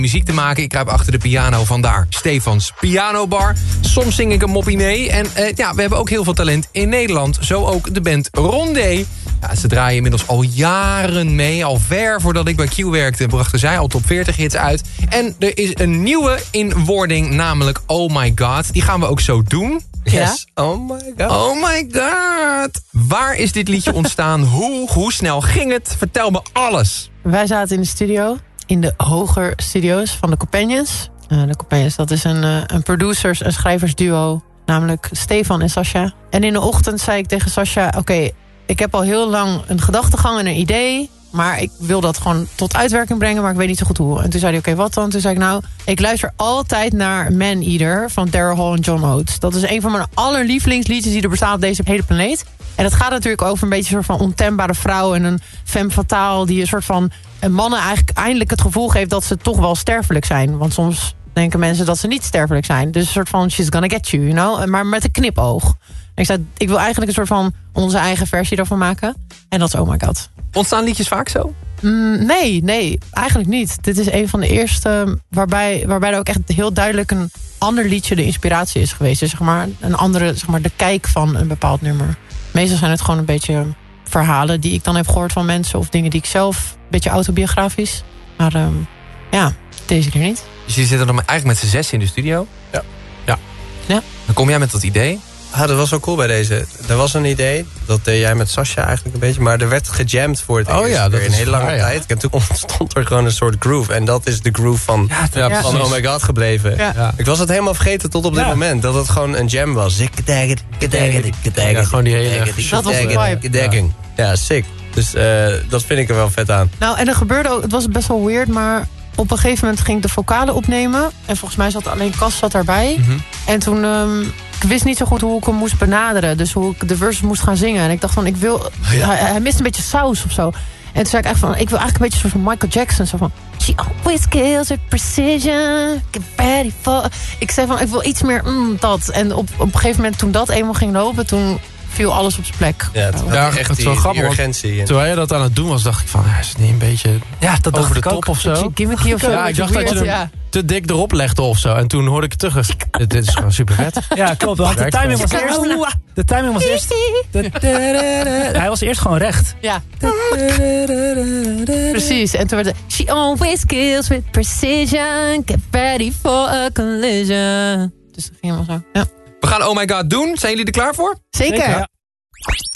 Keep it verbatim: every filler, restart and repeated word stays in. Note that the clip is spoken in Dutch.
muziek te maken. Ik kruip achter de piano, vandaar Stefans Pianobar. Soms zing ik een moppie mee. En uh, ja, we hebben ook heel veel talent in Nederland. Zo ook de band Rondé. Ja, ze draaien inmiddels al jaren mee. Al ver voordat ik bij Q werkte, brachten zij al top veertig hits uit. En er is een nieuwe in wording, namelijk Oh My God. Die gaan we ook zo doen. Yes. Ja? Oh my god. Oh my god. Waar is dit liedje ontstaan? Hoe, hoe snel ging het? Vertel me alles. Wij zaten in de studio. In de Hoger Studio's van de Companions. Uh, de Companions, dat is een, uh, een producers- en schrijversduo. Namelijk Stefan en Sascha. En in de ochtend zei ik tegen Sascha... Oké, okay, ik heb al heel lang een gedachtegang en een idee... maar ik wil dat gewoon tot uitwerking brengen... maar ik weet niet zo goed hoe. En toen zei hij, oké, okay, wat dan? Toen zei ik, nou, ik luister altijd naar Man Eater... van Daryl Hall en John Oates. Dat is een van mijn allerlievelingsliedjes... die er bestaat op deze hele planeet. En dat gaat natuurlijk over een beetje een soort van ontembare vrouw... en een femme fatale die een soort van... en mannen eigenlijk eindelijk het gevoel geeft... dat ze toch wel sterfelijk zijn. Want soms denken mensen dat ze niet sterfelijk zijn. Dus een soort van, she's gonna get you, you know? Maar met een knipoog. En ik zei, ik wil eigenlijk een soort van... onze eigen versie daarvan maken. En dat is Oh My God. Ontstaan liedjes vaak zo? Mm, nee, nee, eigenlijk niet. Dit is een van de eerste waarbij, waarbij er ook echt heel duidelijk... een ander liedje de inspiratie is geweest. Dus zeg maar een andere, zeg maar de kijk van een bepaald nummer. Meestal zijn het gewoon een beetje verhalen... die ik dan heb gehoord van mensen... of dingen die ik zelf... een beetje autobiografisch. Maar um, ja, deze keer niet. Dus jullie zitten dan eigenlijk met z'n zes in de studio? Ja. ja. Ja. Dan kom jij met dat idee... Ah, dat was wel cool bij deze. Er was een idee, dat deed jij met Sascha eigenlijk een beetje... maar er werd gejamd voor het oh, eerst ja, dat in is een hele lange waar, ja. tijd. En toen ontstond er gewoon een soort groove. En dat is de groove van, ja, ja, van Oh My God gebleven. Ja. Ja. Ik was het helemaal vergeten tot op dit Ja. moment. Dat het gewoon een jam was. Ja, gewoon die hele... Dat was de vibe. Ja, sick. Dus uh, dat vind ik er wel vet aan. Nou, en er gebeurde ook... het was best wel weird, maar... op een gegeven moment ging ik de vocalen opnemen. En volgens mij zat alleen Cas zat daarbij. Mm-hmm. En toen... Um, ik wist niet zo goed hoe ik hem moest benaderen. Dus hoe ik de verses moest gaan zingen. En ik dacht van, ik wil... Ja. Hij, hij mist een beetje saus of zo. En toen zei ik echt van, ik wil eigenlijk een beetje soort van Michael Jackson. Zo van, she always kills with precision. Get ready for... Ik zei van, ik wil iets meer mm, dat. En op, op een gegeven moment, toen dat eenmaal ging lopen... toen viel alles op zijn plek. Ja, het Ja, had echt het is die, wel grappig, die urgentie. En... Terwijl je dat aan het doen was, dacht ik van... is het niet een beetje Ja, dat dacht over de ik top ook. of zo? Gimmicky of zo. Ja, ik dacht weird, dat je hem ja. te dik erop legde of zo. En toen hoorde ik het terug. Dit, dit is gewoon super vet. Ja, klopt. Want de Werkt timing was gewoon. eerst... De timing was eerst... Hij was eerst gewoon recht. Ja. Precies. En toen werd het... She always kills with precision. Get ready for a collision. Dus dat ging helemaal zo. Ja. We gaan Oh My God doen. Zijn jullie er klaar voor? Zeker. Zeker, ja.